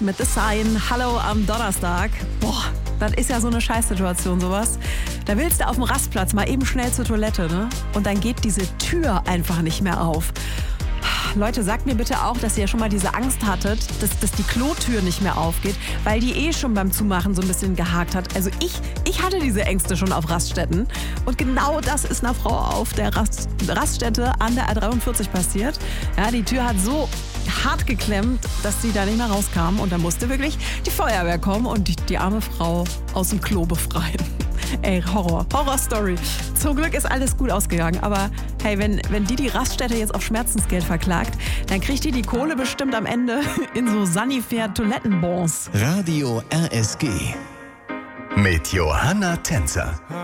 mit The Sign. Hallo am Donnerstag. Boah, das ist ja so eine Scheißsituation, sowas. Da willst du auf dem Rastplatz mal eben schnell zur Toilette, ne? Und dann geht diese Tür einfach nicht mehr auf. Leute, sagt mir bitte auch, dass ihr ja schon mal diese Angst hattet, dass die Klotür nicht mehr aufgeht, weil die schon beim Zumachen so ein bisschen gehakt hat. Also ich hatte diese Ängste schon auf Raststätten. Und genau das ist einer Frau auf der Raststätte an der A43 passiert. Ja, die Tür hat so hart geklemmt, dass sie da nicht mehr rauskam. Und da musste wirklich die Feuerwehr kommen und die arme Frau aus dem Klo befreien. Ey, Horror-Story. Zum Glück ist alles gut ausgegangen. Aber hey, wenn die Raststätte jetzt auf Schmerzensgeld verklagt, dann kriegt die Kohle bestimmt am Ende in so Sanifair-Toilettenbons. Radio RSG mit Johanna Tänzer.